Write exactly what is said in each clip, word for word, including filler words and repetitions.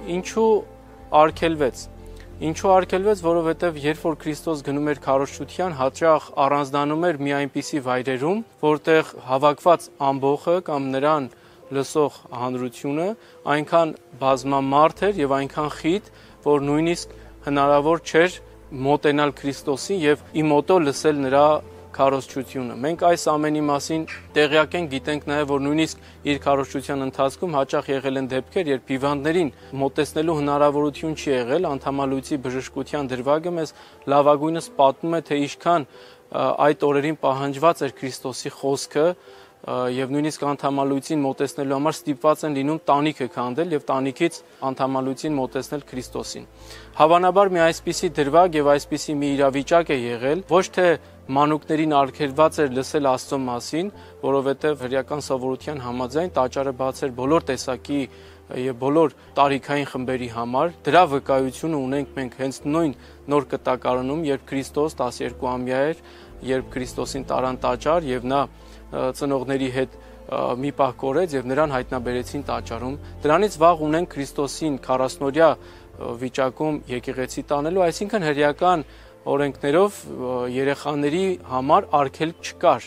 Ինչու արգելվեց։ Ինչու արգելվեց, որովհետև երբ որ Քրիստոս գնում էր քարոզչության, հաճախ առանձնանում էր մի այնպիսի վայրերում, որտեղ հավաքված ամբոխը կամ նրան լսող հանրությունը այնքան բազմամարդ էր եւ այնքան խիտ, որ նույնիսկ հնարավոր չէր մոտենալ Քրիստոսին եւ իմոտո լսել նրա քարոզչությունը։ Մենք այս ամենի մասին տեղյակ ենք, գիտենք նաև, որ նույնիսկ իր քարոզչության ընթացքում հաճախ եղել են դեպքեր, երբ հիվանդներին մոտեցնելու հնարավորություն չի եղել, անդամալույցի բժշկության դրվագը մեզ լավագույնս պատմում է, թե ինչքան այդ օրերին պահանջված էր Քրիստոսի խոսքը եւ նույնիսկ անդամալույցին մոտեցնելու համար ստիպված են լինում տանիքը քանդել եւ տանիքից անդամալույցին մոտեցնել Քրիստոսին։ Հավանաբար մի այսպիսի դրվագ եւ այսպիսի մի իրավիճակ է եղել, ոչ թե մանուկներին արգելված էր լսել Աստծո մասին, որովհետև հրեական սովորության համաձայն տաճարը բաց էր բոլոր տեսակի եւ բոլոր տարիքային խմբերի համար։ Դրա վկայությունը ունենք մենք հենց նույն նոր կտակարանում, երբ Քրիստոս տասներկուամյա էր, երբ Քրիստոսին տարան տաճար եւ նա ծնողների հետ մի պահ կորեց եւ նրան հայտնաբերեցին տաճարում։ Դրանից վաղ ունենք Քրիստոսին քառասնօրյա վիճակում եկեղեցի տանելու, այսինքն հրեական օրենքներով երեխաների համար արգելք չկար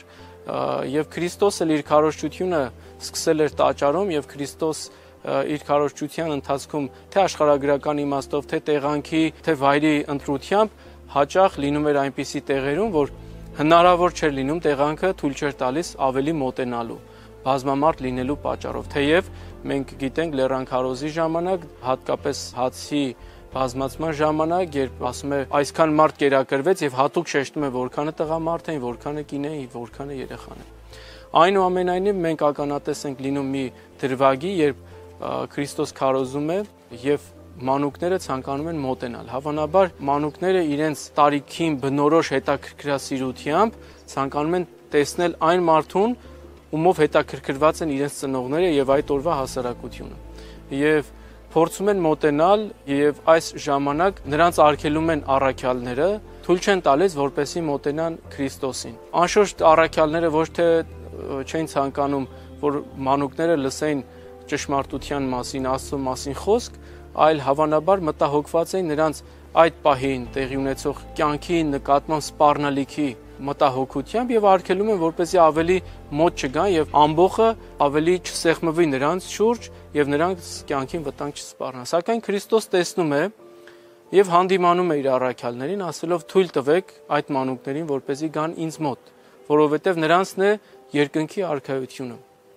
եւ Քրիստոսը իր քարոզչությունը սկսել էր տաճարում եւ Քրիստոս իր քարոզչության ընթացքում թե աշխարհագրական իմաստով, թե տեղանքի, թե վայրի ընտրությամբ հաճախ լինում էր այնպիսի տեղերում, որ հնարավոր չէր լինում տեղանքը թույլ չէր տալիս ավելի մոտենալու, բազմամարդ լինելու պատճառով, թեև մենք գիտենք լեռան քարոզի ժամանակ, հատկապես հացի բազմացման ժամանակ, երբ ասում է այսքան մարդ կերակրվեց եւ հատուկ շեշտում է որքանը տղամարդ էին, որքանը կին էին, որքանը երեխան են։ Այնուամենայնիվ մենք ականատես ենք լինում մի դրվագի, երբ Քրիստոս քարոզում է եւ մանուկները ցանկանում են մոտենալ։ Հավանաբար մանուկները իրենց տարիքին բնորոշ հետաքրքրասիրությամբ ցանկանում են տեսնել այն մարդուն, ումով հետաքրքրված են իրենց ծնողները եւ այդ օրվա հասարակությունը։ Եվ փորձում են մոտենալ եւ այս ժամանակ նրանց արգելում են առաքյալները, թույլ չեն տալիս, որպեսզի մոտենան Քրիստոսին։ Անշուշտ առաքյալները ոչ թե չեն ցանկանում, որ մանուկները լսեն ճշմարտության մասին, Աստծո մասին խոսք, այլ հավանաբար մտահոգված էին նրանց այդ պահին տեղի ունեցող կյանքի նկատմամբ սպառնալիքի մտահոգությամբ եւ արգելում են, որպեսզի ավելի մոտ չգան եւ ամբողը ավելի չսեղմվի նրանց շուրջ եւ նրանց կյանքին վտանգ չսպառնա։ Սակայն Քրիստոս տեսնում է եւ հանդիմանում է իր առաքյալներին, ասելով թույլ տվեք այդ մանուկներին, որպեսզի գան ինձ մոտ, որովհետեւ նրանցն է երկնքի արքայությունը։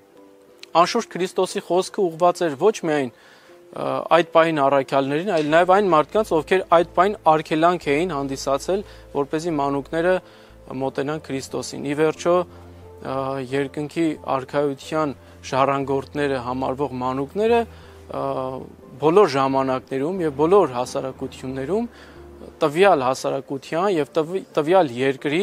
Անշուշտ Քրիստոսի խոսքը ուղղված էր ոչ միայն այդ պահին առաքյալներին, այլ նաև այն մարդկանց, ովքեր այդ պահին արգելանք էին հանդիսացել, որպեսզի մանուկները մոտենան Քրիստոսին։ Ի վերջո երկնքի արքայության ժառանգորդները համարվող մանուկները բոլոր ժամանակներում եւ բոլոր հասարակություններում տվյալ հասարակության եւ տվյալ երկրի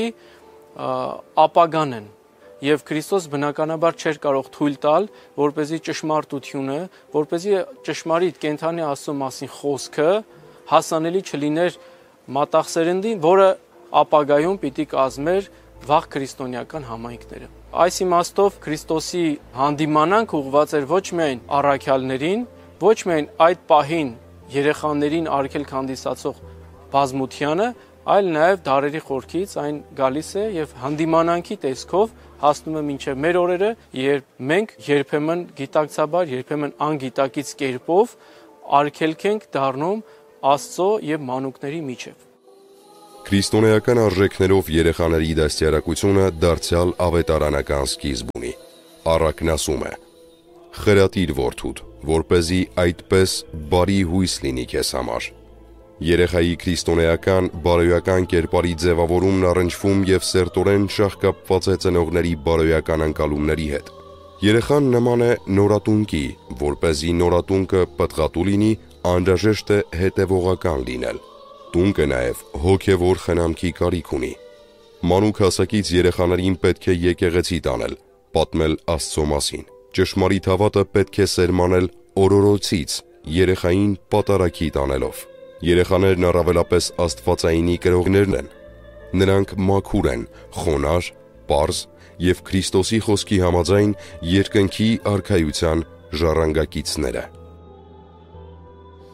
ապագան են։ Եվ Քրիստոս բնականաբար չէր կարող թույլ տալ, որպեսզի ճշմարտությունը, որպեսզի ճշմարիտ կենդանի Աստծո մասին խոսքը հասանելի չլիներ մատաղսերնդին, որը ապագայում պիտի կազմեր վաղ քրիստոնեական համայնքները։ Այս իմաստով Քրիստոսի հանդիմանանք ուղղված էր ոչ միայն առաքյալներին, ոչ միայն այդ պահին երեխաներին արգելք հանդիսացող բազմությանը, այլ նաև դարերի խորքից այն գալիս է եւ հանդիմանանքի տեսքով հասնում է մինչև մեր օրերը, երբ մենք երբեմն գիտակցաբար, երբեմն անգիտակից կերպով արգելք ենք դառնում Աստծո եւ մանուկների միջև։ Քրիստոնեական արժեքներով երեխաների դաստիարակությունը դարձյալ ավետարանական սկիզբ ունի։ Առակն ասում է. «Խրատիր որդուդ, որպեսզի այդպես բարի հույս լինի քեզ համար»։ Երեխայի քրիստոնեական բարոյական կերպարի ձևավորումն առնչվում եւ սերտորեն շահկապված է ծնողների բարոյական անկալումների հետ։ Երեխան նման է նորատունկի, որպեսզի նորատունկը պտղատու լինի, անհրաժեշտ է հետևողական լինել։ Տունկը նաև հոգևոր խնամքի կարիք ունի։ Մանուկ հասակից երեխաներին պետք է եկեղեցի տանել, պատմել Աստծո մասին։ Ճշմարիտ հավատը պետք է սերմանել օրորոցից, երեխային պատարագի տանելով։ Երեխաներն առավելապես աստվածայինի կրողներն են։ Նրանք մաքուր են, խոնար, պարզ եւ Քրիստոսի խոսքի համաձայն երկնքի արքայության ժառանգակիցները։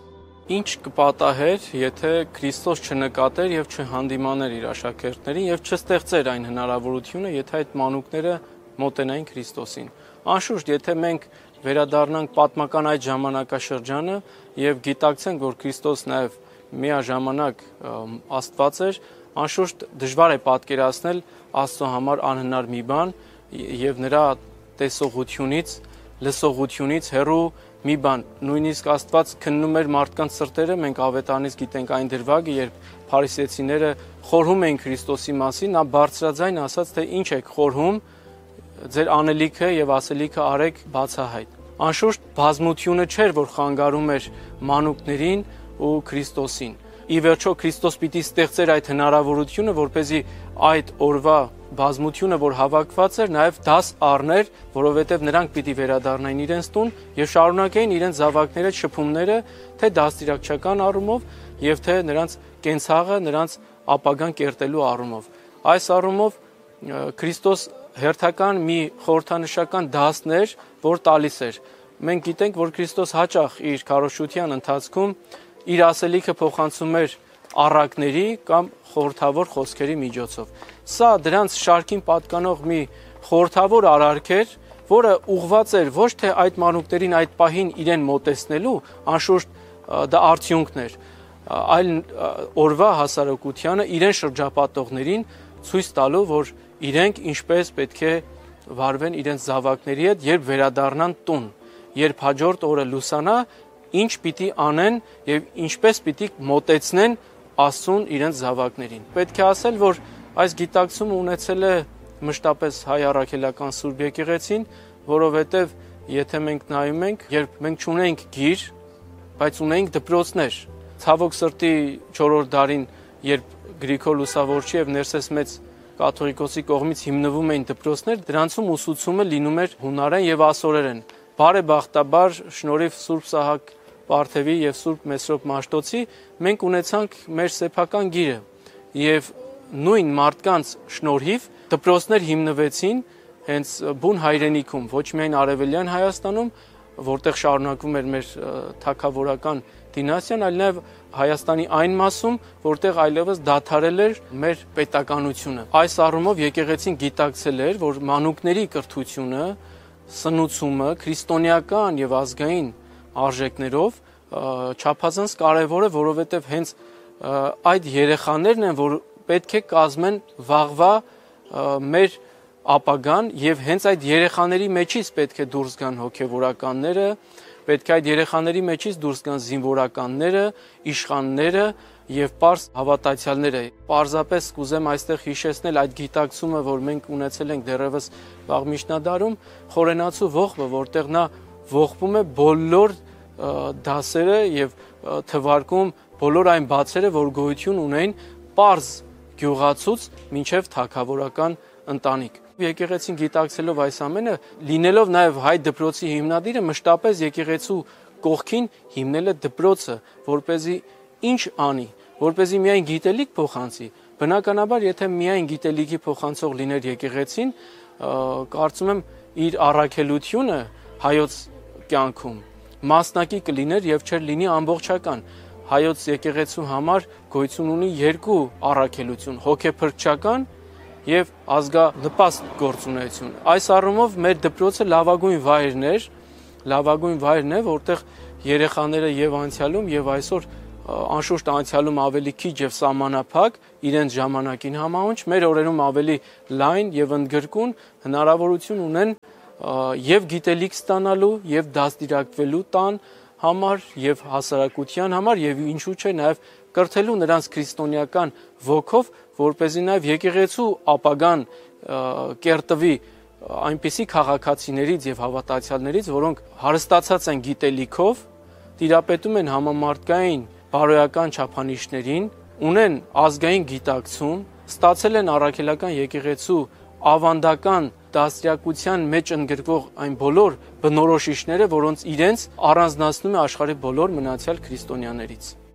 Ինչ կպատահեր, եթե Քրիստոս չնկատեր եւ չհանդիմաներ իր աշակերտներին եւ չստեղծեր այն հնարավորությունը, եթե այդ մանուկները մոտենային Քրիստոսին։ Անշուշտ, եթե մենք վերադառնանք պատմական այդ ժամանակաշրջանը եւ գիտակցենք, որ Քրիստոս նաեւ միաժամանակ Աստված էր, անշուշտ դժվար է պատկերացնել Աստծո համար անհնար մի բան եւ նրա տեսողությունից, լսողությունից հեռու մի բան, նույնիսկ Աստված քննում էր մարդկանց սրտերը, մենք Ավետարանից գիտենք այն դրվագը, երբ փարիսեցիները խորհում էին Քրիստոսի մասին, նա բարձրաձայն ասաց, թե ինչ եք խորհում, ձեր անելիքը եւ ասելիքը արեք բացահայտ։ Անշուշտ բազմությունը չէր, որ խանգարում էր մանուկներին ու Քրիստոսին։ Ի վերջո Քրիստոս պիտի ստեղծեր այդ հնարավորությունը, որպեսզի այդ օրվա բազմությունը, որ հավաքված էր, նաև դաս առներ, որովհետև նրանք պիտի վերադառնային իրենց տուն եւ շարունակեին իրենց զավակները շփումները, թե դաստիարակչական առումով եւ թե նրանց կենցաղը, նրանց ապագան կերտելու առումով։ Այս առումով Քրիստոս հերթական մի խորհրդանշական դասներ, որ տալիս էր։ Մենք գիտենք, որ Քրիստոս հաճախ իր քարոզչության ընթացքում իր ասելիքը փոխանցում էր առակների կամ խորհրդավոր խոսքերի միջոցով։ Սա դրանց շարքին պատկանող մի խորհրդավոր արարք էր, որը ուղղված էր ոչ թե այդ մանուկներին այդ պահին իրեն մոտեցնելու, անշուշտ դա արդյունքն էր, այլ օրվա հասարակությանը իրեն շրջապատողներին ցույց տալու, որ իրենք ինչպես պետք է վարվեն իրենց զավակների հետ, երբ վերադառնան տուն, երբ հաջորդ օրը լուսանա, ինչ պիտի անեն եւ ինչպես պիտի մոտեցնեն Աստծուն իրենց զավակներին։ Պետք է ասել, որ այս գիտակցումը ունեցել է մշտապես հայ առաքելական Սուրբ եկեղեցին, որովհետեւ եթե մենք նայում ենք, երբ մենք չունենք գիր, բայց ունենք դպրոցներ, ցավոք սրտի չորրորդ դարին, երբ Գրիգոր Լուսավորչի եւ Ներսես Մեծ կաթողիկոսի կողմից հիմնվում էին դպրոցներ, դրանցում ուսուցումը լինում էր հունարեն եւ ասորերեն։ Բարեբախտաբար, շնորհիվ Սուրբ Սահակ Պարթևի եւ Սուրբ Մեսրոպ Մաշտոցի մենք ունեցանք մեր սեփական գիրը եւ նույն մարդկանց շնորհիվ դպրոցներ հիմնվեցին հենց բուն հայրենիքում, ոչ միայն Արևելյան Հայաստանում, որտեղ շարունակվում էր մեր թագավորական դինաստիան, այլ նաեւ Հայաստանի այն մասում, որտեղ այլևս դադարել էր մեր պետականությունը։ Այս առումով եկեղեցին գիտակցել էր, որ մանուկների կրթությունը, սնուցումը քրիստոնեական եւ ազգային արժեքներով չափազանց կարևոր է, որովհետև հենց այդ երեխաներն են, որ պետք է կազմեն վաղվա մեր ապագան եւ հենց այդ երեխաների մեջից պետք է դուրս գան հոգեվորականները, պետք է այդ երեխաների մեջից դուրս գան զինվորականները, իշխանները եւ պարզ հավատացյալները։ Պարզապես կուզեմ այստեղ հիշեցնել այդ գիտակցումը, որ մենք ունեցել ենք դեռևս վաղ միջնադարում, Խորենացու ողբը, որտեղ նա ողբում է բոլոր դասերը եւ թվարկում բոլոր այն բացերը, որ գոյություն ունեն պարզ գյուղացուց մինչեւ թագավորական ընտանիք։ Եկեղեցին գիտակցելով այս ամենը, լինելով նաեւ հայ դպրոցի հիմնադիրը, մշտապես եկեղեցու կողքին հիմնել է դպրոցը, որպեսզի ինչ անի, որպեսզի միայն գիտելիք փոխանցի։ Բնականաբար, եթե միայն գիտելիքի փոխանցող լիներ եկեղեցին, կարծում եմ իր առաքելությունը հայոց կյանքում մասնակի կլիներ եւ չէր լինի ամբողջական։ Հայոց եկեղեցու համար գոյություն ունի երկու առաքելություն՝ հոգեփրկչական եւ ազգանպաստ գործունեություն։ Այս առումով մեր դպրոցը լավագույն վայրն էր, լավագույն վայրն է, որտեղ երեխաները եւ անցյալում եւ այսօր անշուշտ անցյալում ավելի քիչ եւ սահմանափակ իրենց ժամանակին համահունչ, մեր օրերում ավելի լայն եւ ընդգրկուն հնարավորություն ունեն եւ գիտելիք ստանալու եւ դաստիարակվելու տան համար եւ հասարակության համար եւ ինչու՞ չէ նաեւ կրթելու նրանց քրիստոնեական ոգով, որպեսզի նաեւ եկեղեցու ապագան կերտվի այնպիսի քաղաքացիներից եւ հավատացյալներից, որոնք հարստացած են գիտելիքով, տիրապետում են համամարտկային բարոյական չափանիշներին, ունեն ազգային գիտակցում, ստացել են առաքելական եկեղեցու ավանդական դաստիարակության մեջ ընդգրկվող այն բոլոր բնորոշիչները, որոնց իրենց առանձնացնում է աշխարհի բոլոր մնացյալ քրիստոնյաներից։